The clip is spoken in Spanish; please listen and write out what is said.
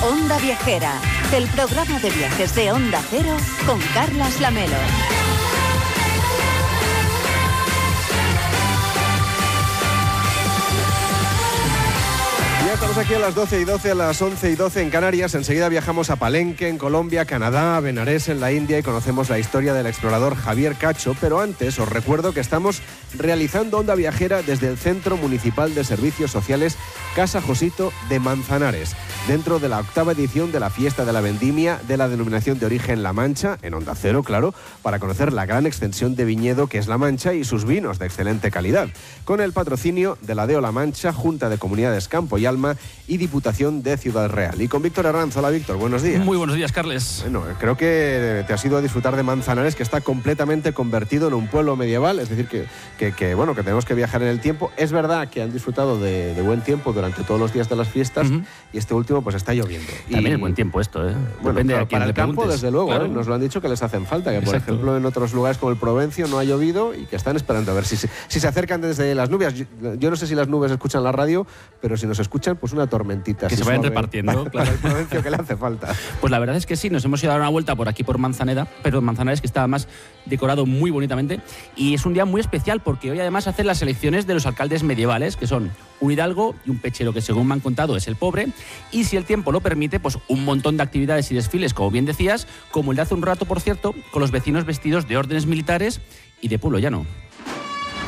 Onda Viajera, el programa de viajes de Onda Cero con Carlas Lamelo. Ya estamos aquí a las 12:12, a las 11:12 en Canarias. Enseguida viajamos a Palenque, en Colombia, Canadá, a Benarés, en la India, y conocemos la historia del explorador Javier Cacho. Pero antes os recuerdo que estamos realizando Onda Viajera desde el Centro Municipal de Servicios Sociales Casa Josito de Manzanares, dentro de la 8ª edición de la Fiesta de la Vendimia de la Denominación de Origen La Mancha, en Onda Cero, claro, para conocer la gran extensión de viñedo que es La Mancha y sus vinos de excelente calidad, con el patrocinio de la DEO La Mancha, Junta de Comunidades Campo y Alma y Diputación de Ciudad Real. Y con Víctor Herranz. Hola, Víctor, buenos días. Muy buenos días, Carles. Bueno, creo que te has ido a disfrutar de Manzanares, que está completamente convertido en un pueblo medieval, es decir, que tenemos que viajar en el tiempo. Es verdad que han disfrutado de buen tiempo durante todos los días de las fiestas, y este último pues está lloviendo. También es buen tiempo esto, ¿eh? Bueno, depende claro, de quién para le el campo, preguntes. desde luego, Claro. nos lo han dicho que les hacen falta, que por Exacto. ejemplo en otros lugares como el Provencio no ha llovido y que están esperando a ver si se acercan desde las nubes. Yo no sé si las nubes escuchan la radio, pero si nos escuchan, pues una tormentita. Que así se vayan suave repartiendo, para el Provencio, que le hace falta. Pues la verdad es que sí, nos hemos ido a dar una vuelta por aquí por Manzanares, que está además decorado muy bonitamente, y es un día muy especial porque hoy además hacen las elecciones de los alcaldes medievales, que son un hidalgo y un pechero, que según me han contado es el pobre, y si el tiempo lo permite, pues un montón de actividades y desfiles, como bien decías, como el de hace un rato, por cierto, con los vecinos vestidos de órdenes militares y de pueblo llano.